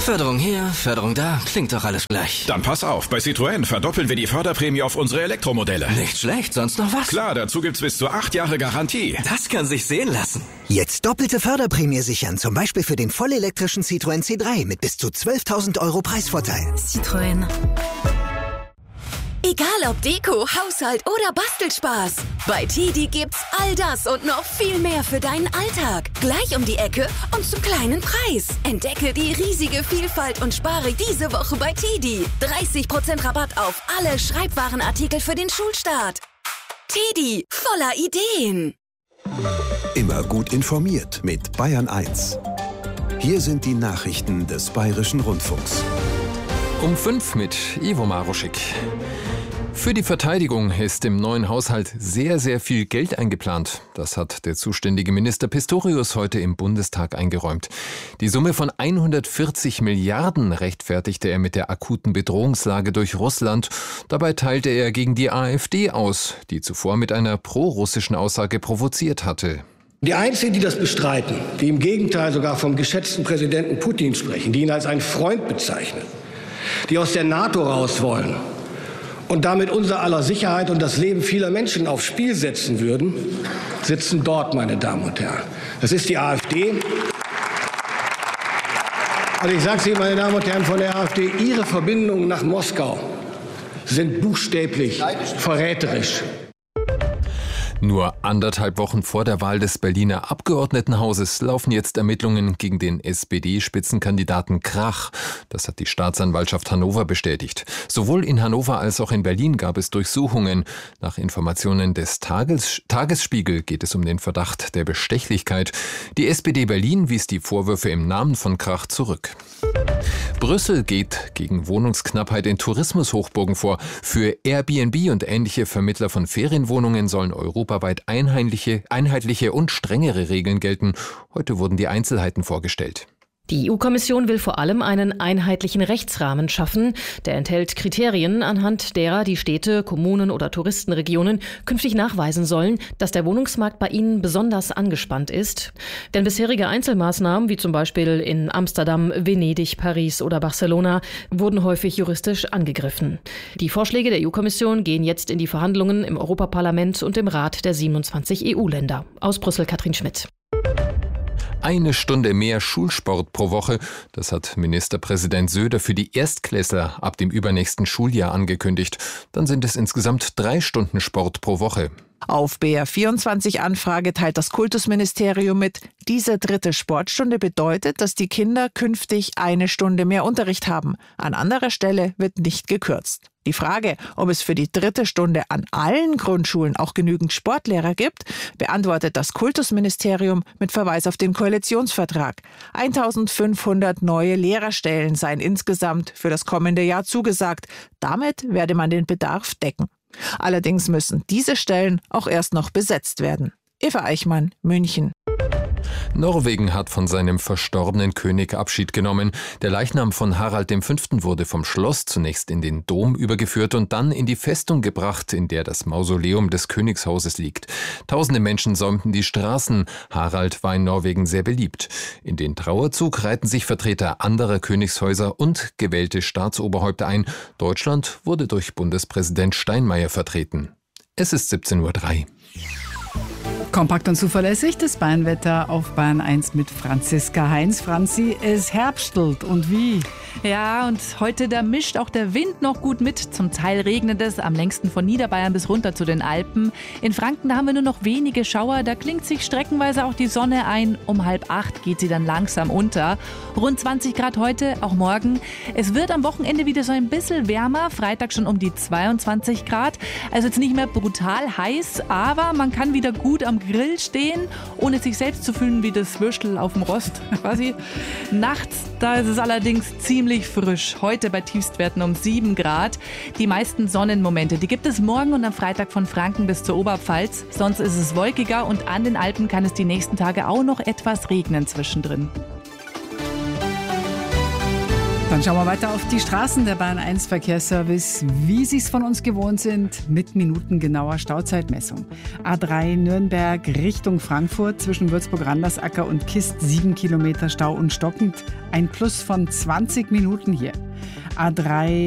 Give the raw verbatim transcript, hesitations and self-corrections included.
Förderung hier, Förderung da, klingt doch alles gleich. Dann pass auf, bei Citroën verdoppeln wir die Förderprämie auf unsere Elektromodelle. Nicht schlecht, sonst noch was? Klar, dazu gibt's bis zu acht Jahre Garantie. Das kann sich sehen lassen. Jetzt doppelte Förderprämie sichern, zum Beispiel für den vollelektrischen Citroën C drei mit bis zu zwölftausend Euro Preisvorteil. Citroën. Egal ob Deko, Haushalt oder Bastelspaß. Bei Tedi gibt's all das und noch viel mehr für deinen Alltag. Gleich um die Ecke und zum kleinen Preis. Entdecke die riesige Vielfalt und spare diese Woche bei Tedi. dreißig Prozent Rabatt auf alle Schreibwarenartikel für den Schulstart. Tedi, voller Ideen. Immer gut informiert mit Bayern eins. Hier sind die Nachrichten des Bayerischen Rundfunks. Um fünf mit Ivo Maruschik. Für die Verteidigung ist im neuen Haushalt sehr, sehr viel Geld eingeplant. Das hat der zuständige Minister Pistorius heute im Bundestag eingeräumt. Die Summe von hundertvierzig Milliarden rechtfertigte er mit der akuten Bedrohungslage durch Russland. Dabei teilte er gegen die AfD aus, die zuvor mit einer prorussischen Aussage provoziert hatte. Die Einzigen, die das bestreiten, die im Gegenteil sogar vom geschätzten Präsidenten Putin sprechen, die ihn als einen Freund bezeichnen, die aus der NATO raus wollen und damit unser aller Sicherheit und das Leben vieler Menschen aufs Spiel setzen würden, sitzen dort, meine Damen und Herren. Das ist die AfD. Und ich sage es Ihnen, meine Damen und Herren von der AfD, Ihre Verbindungen nach Moskau sind buchstäblich verräterisch. Nur anderthalb Wochen vor der Wahl des Berliner Abgeordnetenhauses laufen jetzt Ermittlungen gegen den S P D-Spitzenkandidaten Krach. Das hat die Staatsanwaltschaft Hannover bestätigt. Sowohl in Hannover als auch in Berlin gab es Durchsuchungen. Nach Informationen des Tages- Tagesspiegel geht es um den Verdacht der Bestechlichkeit. Die S P D Berlin wies die Vorwürfe im Namen von Krach zurück. Brüssel geht gegen Wohnungsknappheit in Tourismushochburgen vor. Für Airbnb und ähnliche Vermittler von Ferienwohnungen sollen europaweit einheitliche, einheitliche und strengere Regeln gelten. Heute wurden die Einzelheiten vorgestellt. Die E U-Kommission will vor allem einen einheitlichen Rechtsrahmen schaffen. Der enthält Kriterien, anhand derer die Städte, Kommunen oder Touristenregionen künftig nachweisen sollen, dass der Wohnungsmarkt bei ihnen besonders angespannt ist. Denn bisherige Einzelmaßnahmen, wie zum Beispiel in Amsterdam, Venedig, Paris oder Barcelona, wurden häufig juristisch angegriffen. Die Vorschläge der E U-Kommission gehen jetzt in die Verhandlungen im Europaparlament und im Rat der siebenundzwanzig E U-Länder. Aus Brüssel Katrin Schmidt. Eine Stunde mehr Schulsport pro Woche, das hat Ministerpräsident Söder für die Erstklässler ab dem übernächsten Schuljahr angekündigt. Dann sind es insgesamt drei Stunden Sport pro Woche. Auf B R vierundzwanzig Anfrage teilt das Kultusministerium mit, diese dritte Sportstunde bedeutet, dass die Kinder künftig eine Stunde mehr Unterricht haben. An anderer Stelle wird nicht gekürzt. Die Frage, ob es für die dritte Stunde an allen Grundschulen auch genügend Sportlehrer gibt, beantwortet das Kultusministerium mit Verweis auf den Koalitionsvertrag. eintausendfünfhundert neue Lehrerstellen seien insgesamt für das kommende Jahr zugesagt. Damit werde man den Bedarf decken. Allerdings müssen diese Stellen auch erst noch besetzt werden. Eva Eichmann, München. Norwegen hat von seinem verstorbenen König Abschied genommen. Der Leichnam von Harald der Fünfte wurde vom Schloss zunächst in den Dom übergeführt und dann in die Festung gebracht, in der das Mausoleum des Königshauses liegt. Tausende Menschen säumten die Straßen. Harald war in Norwegen sehr beliebt. In den Trauerzug reihten sich Vertreter anderer Königshäuser und gewählte Staatsoberhäupter ein. Deutschland wurde durch Bundespräsident Steinmeier vertreten. Es ist siebzehn Uhr drei. Kompakt und zuverlässig das Bayernwetter auf Bayern eins mit Franziska Heinz. Franzi, es herbstelt und wie? Ja, und heute, da mischt auch der Wind noch gut mit. Zum Teil regnet es am längsten von Niederbayern bis runter zu den Alpen. In Franken, da haben wir nur noch wenige Schauer. Da klingt sich streckenweise auch die Sonne ein. Um halb acht geht sie dann langsam unter. Rund zwanzig Grad heute, auch morgen. Es wird am Wochenende wieder so ein bisschen wärmer. Freitag schon um die zweiundzwanzig Grad. Also jetzt nicht mehr brutal heiß, aber man kann wieder gut am Grill stehen, ohne sich selbst zu fühlen wie das Würstel auf dem Rost quasi. Nachts, da ist es allerdings ziemlich frisch. Heute bei Tiefstwerten um sieben Grad. Die meisten Sonnenmomente, die gibt es morgen und am Freitag von Franken bis zur Oberpfalz. Sonst ist es wolkiger und an den Alpen kann es die nächsten Tage auch noch etwas regnen zwischendrin. Dann schauen wir weiter auf die Straßen. Der Bayern eins Verkehrsservice, wie Sie es von uns gewohnt sind, mit minutengenauer Stauzeitmessung. A drei Nürnberg Richtung Frankfurt zwischen Würzburg-Randersacker und Kist sieben Kilometer Stau und stockend. Ein Plus von zwanzig Minuten hier. A drei